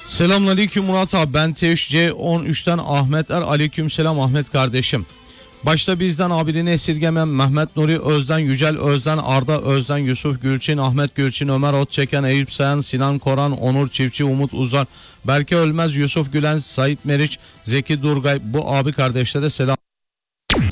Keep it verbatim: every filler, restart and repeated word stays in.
Selamünaleyküm Murat abi, ben T üç C on üçten Ahmet Er. Aleykümselam Ahmet kardeşim. Başta bizden abidini esirgemen Mehmet Nuri Özden, Yücel Özden, Arda Özden, Yusuf Gülçin, Ahmet Gülçin, Ömer Otçeken, Eyüp Sayan, Sinan Koran, Onur Çiftçi, Umut Uzar, Berke Ölmez, Yusuf Gülen, Sait Meriç, Zeki Durgay, bu abi kardeşlere selam.